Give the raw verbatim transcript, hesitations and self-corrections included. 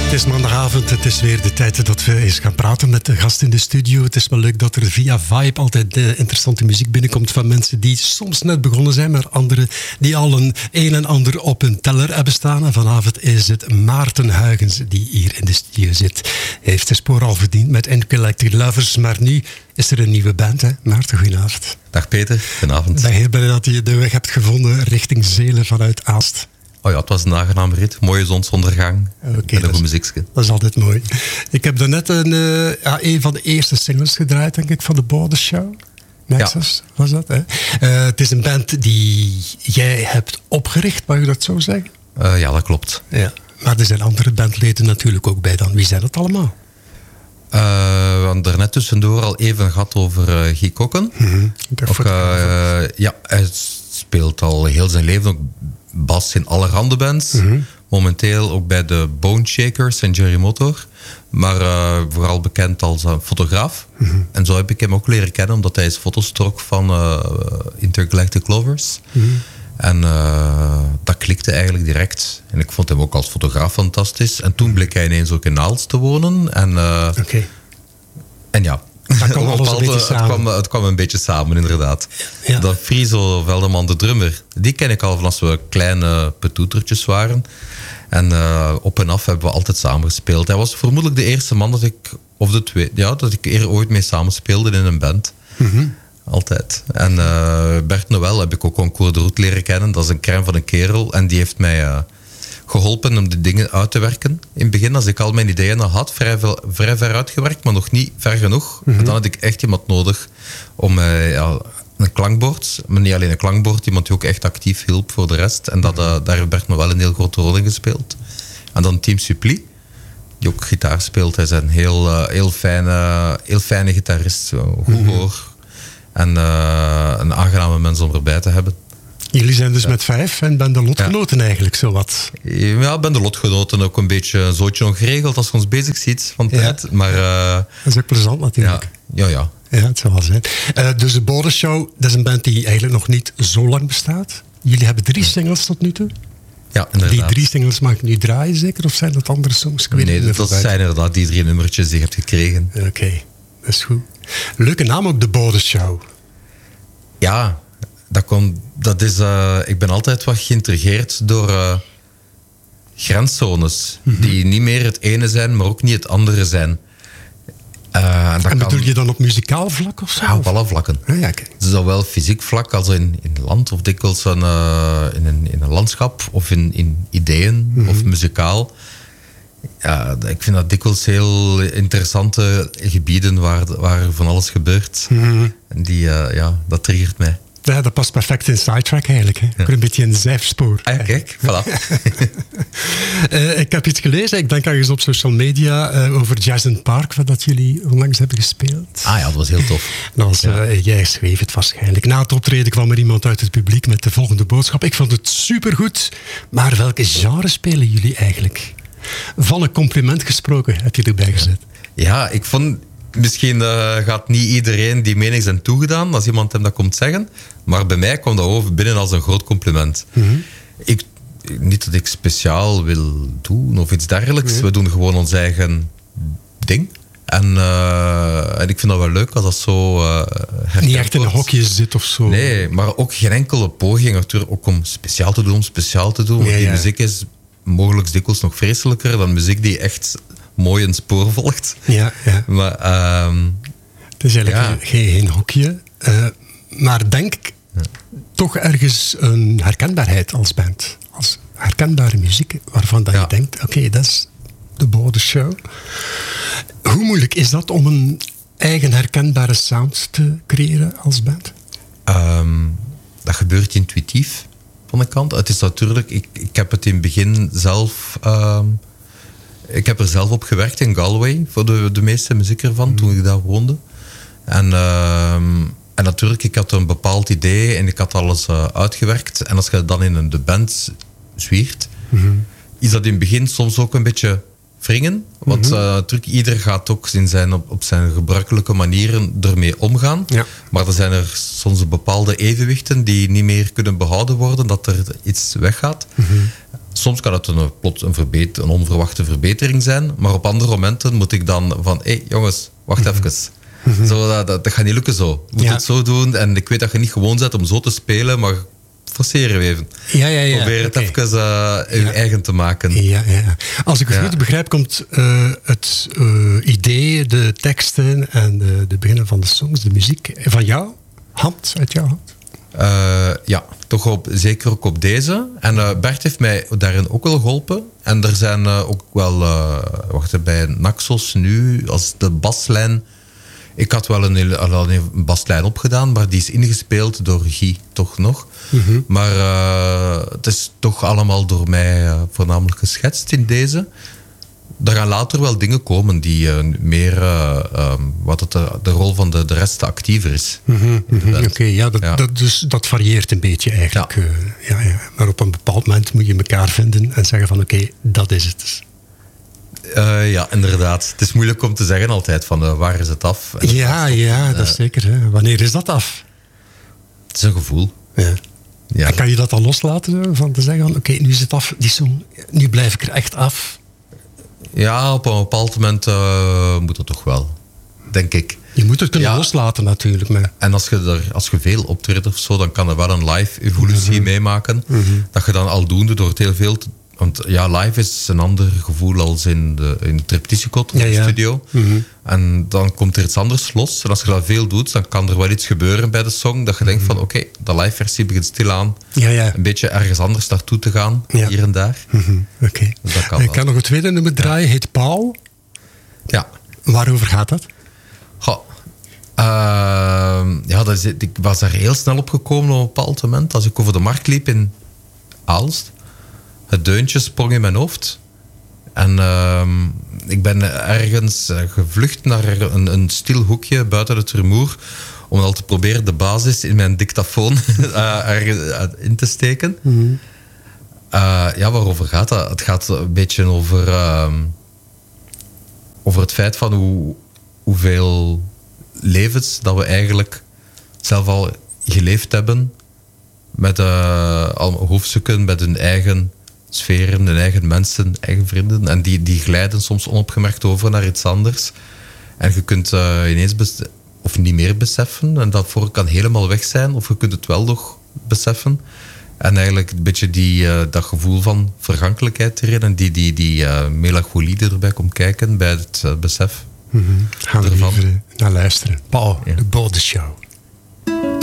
Het is maandagavond, het is weer de tijd dat we eens gaan praten met de gast in de studio. Het is wel leuk dat er via Vibe altijd de interessante muziek binnenkomt van mensen die soms net begonnen zijn, maar anderen die al een een en ander op hun teller hebben staan. En vanavond is het Maarten Huygens die hier in de studio zit. Hij heeft de spoor al verdiend met Electric Lovers, maar nu is er een nieuwe band, hè? Maarten, goedenavond. Dag Peter, goedenavond. Ik ben heel blij dat je de weg hebt gevonden richting Zelen vanuit Aalst. Oh ja, het was een aangename rit. Mooie zonsondergang. Okay, en een goed muziekje. Dat is altijd mooi. Ik heb daarnet een, uh, ja, een van de eerste singles gedraaid, denk ik, van de Border Show. Nexus, ja. Was dat, hè? Uh, het is een band die jij hebt opgericht, mag je dat zo zeggen? Uh, ja, dat klopt. Ja. Maar er zijn andere bandleden natuurlijk ook bij dan. Wie zijn dat allemaal? Uh, we hadden er net tussendoor al even gehad over uh, Guy Kokken. Mm-hmm. Ook, uh, ja, hij speelt al heel zijn leven ook bas in allerhande bands. Mm-hmm. Momenteel ook bij de Bone Shakers en Jerry Motor. Maar uh, vooral bekend als uh, fotograaf. Mm-hmm. En zo heb ik hem ook leren kennen, omdat hij eens foto's trok van uh, Intergalactic Lovers. Mm-hmm. En uh, dat klikte eigenlijk direct. En ik vond hem ook als fotograaf fantastisch. En toen bleek hij ineens ook in Aalst te wonen. En, uh, okay. en ja, dat kwam alles een beetje samen. Het kwam, het kwam een beetje samen, inderdaad. Ja. Dat Friso Veldeman, de drummer, die ken ik al van als we kleine petoetertjes waren. En uh, op en af hebben we altijd samen gespeeld. Hij was vermoedelijk de eerste man dat ik, of de twee, ja, dat ik eer ooit mee samenspeelde in een band. Mm-hmm. Altijd. En uh, Bert Noël heb ik ook Concours de Route leren kennen. Dat is een crème van een kerel. En die heeft mij uh, geholpen om de dingen uit te werken. In het begin, als ik al mijn ideeën had, vrij, veel, vrij ver uitgewerkt, maar nog niet ver genoeg. Mm-hmm. Dan had ik echt iemand nodig om uh, ja, een klankbord, maar niet alleen een klankbord, iemand die ook echt actief hielp voor de rest. En dat, uh, daar heeft Bert Noël een heel grote rol in gespeeld. En dan Team Suppli, die ook gitaar speelt. Hij is een heel, uh, heel, fijne, heel fijne gitarist, goed mm-hmm. hoor. En uh, een aangename mens om erbij te hebben. Jullie zijn dus ja. met vijf en ben de lotgenoten ja. eigenlijk, zowat? Ja, ben de lotgenoten ook een beetje een zootje ongeregeld als je ons bezig ziet van tijd. Ja. Maar, uh, dat is ook plezant natuurlijk. Ja, ja. ja. Ja, het zal wel zijn. Uh, dus de Border Show, dat is een band die eigenlijk nog niet zo lang bestaat. Jullie hebben drie singles tot nu toe. Ja, inderdaad. Die drie singles mag ik nu draaien zeker? Of zijn dat andere songs? Ik weet nee, niet dat zijn inderdaad die drie nummertjes die je hebt gekregen. Oké, okay, dat is goed. Leuke naam ook, de Border Show. Ja, dat, komt, dat is... Uh, ik ben altijd wat geïntrigeerd door uh, grenszones. Mm-hmm. Die niet meer het ene zijn, maar ook niet het andere zijn. Uh, en dat en bedoel kan, je dan op muzikaal vlak of zo? Ja, op alle vlakken. Ah, ja, okay. Zowel fysiek vlak als in, in land, of dikwijls een, uh, in, een, in een landschap, of in, in ideeën, mm-hmm. of muzikaal. Ja, ik vind dat dikwijls heel interessante gebieden waar, waar van alles gebeurt. Mm-hmm. En die, uh, ja, dat triggert mij. Ja, dat past perfect in Sidetrack eigenlijk. Hè? Ja. Een beetje een zijfspoor. Ah, ja, kijk, voilà. uh, ik heb iets gelezen, ik denk ergens op social media, uh, over Jazz in Park, wat dat jullie onlangs hebben gespeeld. Ah ja, dat was heel tof. Was, uh, ja. Jij schreef het waarschijnlijk. Na het optreden kwam er iemand uit het publiek met de volgende boodschap. Ik vond het supergoed, maar welke genre spelen jullie eigenlijk? Van een compliment gesproken, heb je erbij gezet. Ja, ik vond... Misschien uh, gaat niet iedereen die mening zijn toegedaan als iemand hem dat komt zeggen. Maar bij mij kwam dat over binnen als een groot compliment. Mm-hmm. Ik, niet dat ik speciaal wil doen of iets dergelijks. Mm-hmm. We doen gewoon ons eigen ding. En, uh, en ik vind dat wel leuk als dat zo... Uh, niet echt in een hokje zit of zo. Nee, maar ook geen enkele poging natuurlijk ook om speciaal te doen, om speciaal te doen. Want ja, die ja. muziek is mogelijk dikwijls nog vreselijker dan muziek die echt... mooi een spoor volgt. Ja, ja. Maar, um, het is eigenlijk ja. geen, geen hokje. Uh, maar denk ja. toch ergens een herkenbaarheid als band. Als herkenbare muziek waarvan dat ja. je denkt, oké, okay, dat is de Border Show. Hoe moeilijk is dat om een eigen herkenbare sound te creëren als band? Um, dat gebeurt intuïtief van de kant. Het is natuurlijk, ik, ik heb het in het begin zelf... Um, Ik heb er zelf op gewerkt in Galway, voor de, de meeste muziek ervan, mm. toen ik daar woonde. En, uh, en natuurlijk, ik had een bepaald idee en ik had alles uh, uitgewerkt. En als je dan in een, de band zwiert, mm-hmm. is dat in het begin soms ook een beetje wringen. Want mm-hmm. uh, natuurlijk, ieder gaat ook in zijn, op, op zijn gebruikelijke manieren ermee omgaan. Ja. Maar er zijn er soms bepaalde evenwichten die niet meer kunnen behouden worden, dat er iets weggaat. Mm-hmm. soms kan het een, plots een, verbeter, een onverwachte verbetering zijn, maar op andere momenten moet ik dan van, hé hey, jongens, wacht mm-hmm. even. Mm-hmm. Zo, dat, dat, dat gaat niet lukken zo. Je moet ja. het zo doen en ik weet dat je niet gewoon bent om zo te spelen, maar forceren we even. Ja, ja, ja. Probeer het okay. even uh, ja. eigen te maken. Ja, ja. Als ik het ja. goed begrijp, komt uh, het uh, idee, de teksten en de, de beginnen van de songs, de muziek, van jou? Hand, uit jouw hand? Uh, ja, toch op, zeker ook op deze. En uh, Bert heeft mij daarin ook wel geholpen. En er zijn uh, ook wel, uh, wacht, bij Naxos nu, als de baslijn. Ik had wel een, een baslijn opgedaan, maar die is ingespeeld door Guy, toch nog. Mm-hmm. Maar uh, het is toch allemaal door mij uh, voornamelijk geschetst in deze. Er gaan later wel dingen komen die uh, meer uh, um, wat het, de, de rol van de, de rest actiever is. Mm-hmm, mm-hmm. Oké, okay, ja, dat, ja. dat, dus, dat varieert een beetje eigenlijk. Ja. Uh, ja, ja. Maar op een bepaald moment moet je elkaar vinden en zeggen van oké, okay, dat is het. Uh, ja, inderdaad. Het is moeilijk om te zeggen altijd van uh, waar is het af? En ja, ja, dat is uh, zeker. Hè. Wanneer is dat af? Het is een gevoel. Ja. Ja. En kan je dat dan loslaten? Van te zeggen van oké, okay, nu is het af, die song, nu blijf ik er echt af. Ja, op een bepaald moment uh, moet dat toch wel, denk ik. Je moet het kunnen ja. loslaten natuurlijk. Maar... En als je, er, als je veel optreedt of zo, dan kan er wel een live evolutie mm-hmm. meemaken. Mm-hmm. Dat je dan aldoende door het heel veel... Te, want ja, live is een ander gevoel als in de, in het repetitiekot of ja, de ja. studio. Mm-hmm. En dan komt er iets anders los. En als je dat veel doet, dan kan er wel iets gebeuren bij de song. Dat je denkt van, oké, okay, de live versie begint stilaan. Ja, ja. Een beetje ergens anders naartoe te gaan, ja. hier en daar. Mm-hmm. Oké. Okay. Dus dat kan ik wel. kan nog een tweede nummer draaien, ja. heet Paul. Ja. Waarover gaat dat? Goh. Uh, ja, dat is, ik was daar heel snel op gekomen op een bepaald moment. Als ik over de markt liep in Aalst. Het deuntje sprong in mijn hoofd. En uh, ik ben ergens gevlucht naar een, een stil hoekje buiten het rumoer. Om al te proberen de basis in mijn dictafoon uh, ergens in te steken. Mm-hmm. Uh, ja, waarover gaat dat? Het gaat een beetje over, uh, over het feit van hoe, hoeveel levens dat we eigenlijk zelf al geleefd hebben. Met uh, al hoofdstukken met hun eigen sferen, hun eigen mensen, eigen vrienden. En die, die glijden soms onopgemerkt over naar iets anders. En je kunt uh, ineens bes- of niet meer beseffen. En dat voor kan helemaal weg zijn. Of je kunt het wel nog beseffen. En eigenlijk een beetje die, uh, dat gevoel van vergankelijkheid erin. En die, die, die uh, melancholie die erbij komt kijken bij het uh, besef. Mm-hmm. Gaan we er even naar luisteren. Paul, ja. de Bode Show.